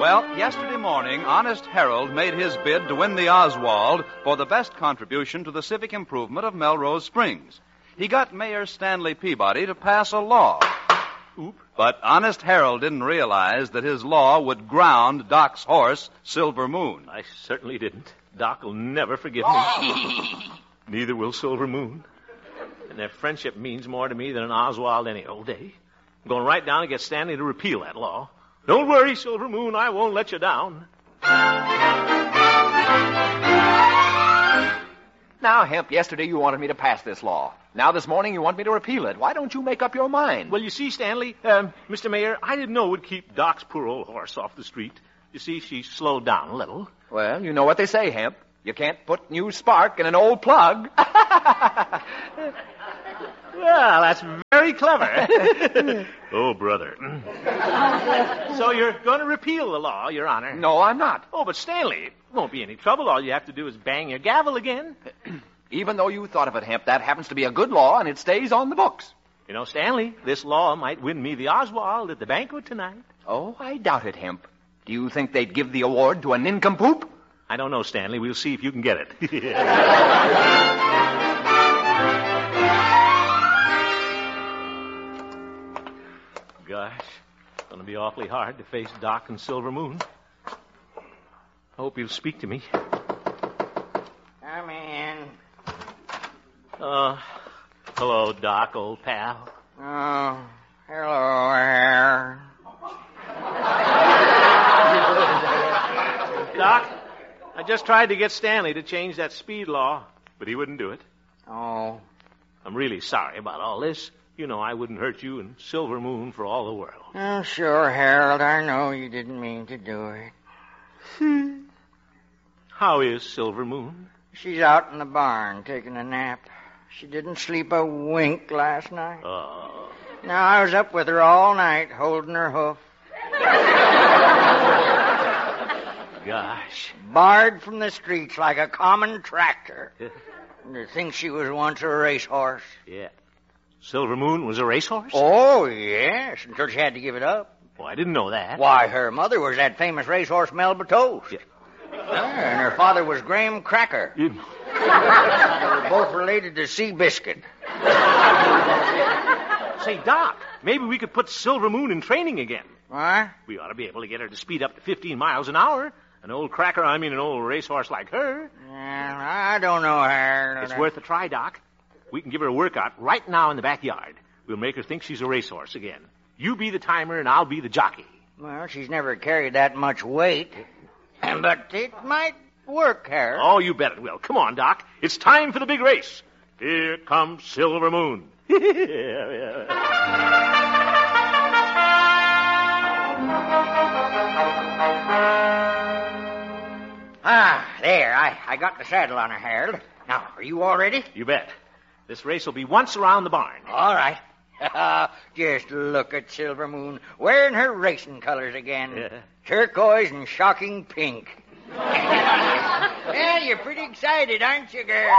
Well, yesterday morning, Honest Harold made his bid to win the Oswald for the best contribution to the civic improvement of Melrose Springs. He got Mayor Stanley Peabody to pass a law. But Honest Harold didn't realize that his law would ground Doc's horse, Silver Moon. I certainly didn't. Doc will never forgive me. Neither will Silver Moon. And their friendship means more to me than an Oswald any old day. I'm going right down and get Stanley to repeal that law. Don't worry, Silver Moon, I won't let you down. Now, Hemp, yesterday you wanted me to pass this law. Now this morning you want me to repeal it. Why don't you make up your mind? Well, you see, Stanley, Mr. Mayor, I didn't know it would keep Doc's poor old horse off the street. You see, she slowed down a little. Well, you know what they say, Hemp. You can't put new spark in an old plug. Well, that's very clever. Oh, brother. So you're going to repeal the law, Your Honor? No, I'm not. Oh, but Stanley, it won't be any trouble. All you have to do is bang your gavel again. Even though you thought of it, Hemp, that happens to be a good law, and it stays on the books. You know, Stanley, this law might win me the Oswald at the banquet tonight. Oh, I doubt it, Hemp. Do you think they'd give the award to a nincompoop? I don't know, Stanley. We'll see if you can get it. Gosh, it's going to be awfully hard to face Doc and Silver Moon. I hope he'll speak to me. Come in. Hello, Doc, old pal. Oh, hello, Harold. Doc, I just tried to get Stanley to change that speed law, but he wouldn't do it. Oh. I'm really sorry about all this. You know I wouldn't hurt you and Silver Moon for all the world. Oh, sure, Harold. I know you didn't mean to do it. How is Silver Moon? She's out in the barn taking a nap. She didn't sleep a wink last night. Oh. Now, I was up with her all night, holding her hoof. Gosh. Barred from the streets like a common tractor. And to think she was once a racehorse. Yeah. Silver Moon was a racehorse? Oh, yes, until she had to give it up. Oh, I didn't know that. Why, her mother was that famous racehorse Melba Toast. Yeah. And her father was Graham Cracker. You... They were both related to Seabiscuit. Say, Doc, maybe we could put Silver Moon in training again. What? We ought to be able to get her to speed up to 15 miles an hour. An old cracker, I mean an old racehorse like her. I don't know, Harold. It's worth a try, Doc. We can give her a workout right now in the backyard. We'll make her think she's a racehorse again. You be the timer and I'll be the jockey. Well, she's never carried that much weight. But it might work, Harold. Oh, you bet it will. Come on, Doc. It's time for the big race. Here comes Silver Moon. There. I got the saddle on her, Harold. Now, are you all ready? You bet. This race will be once around the barn. All right. Just look at Silver Moon wearing her racing colors again. Yeah. Turquoise and shocking pink. Well, you're pretty excited, aren't you, girl?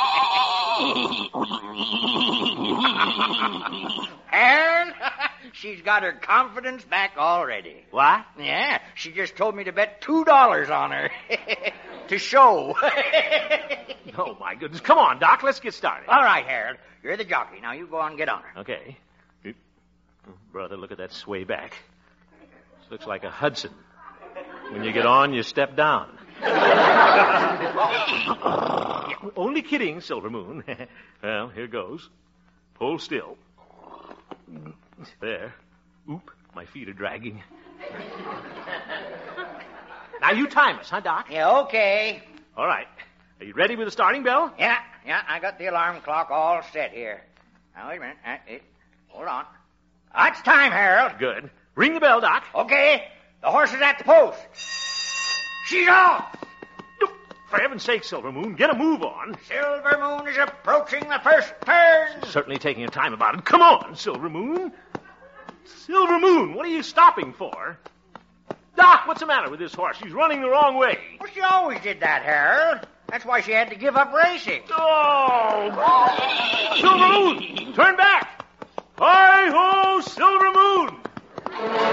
And she's got her confidence back already. What? Yeah, she just told me to bet $2 on her. To show. Oh, my goodness. Come on, Doc. Let's get started. All right, Harold. You're the jockey. Now you go on and get on her. Okay. Oh, brother, look at that sway back. This looks like a Hudson. When you get on, you step down. Only kidding, Silver Moon. Well, here goes. Hold still. There. Oop, my feet are dragging. Now you time us, huh, Doc? Yeah, okay. All right. Are you ready with the starting bell? Yeah, I got the alarm clock all set here. Now, wait a minute. Hold on. It's time, Harold. Good. Ring the bell, Doc. Okay. The horse is at the post. She's off. For heaven's sake, Silver Moon, get a move on. Silver Moon is approaching the first turn. Certainly taking your time about it. Come on, Silver Moon. Silver Moon, what are you stopping for? Doc, what's the matter with this horse? She's running the wrong way. Well, she always did that, Harold. That's why she had to give up racing. Oh! Silver Moon, turn back. Hi-ho, Silver Moon.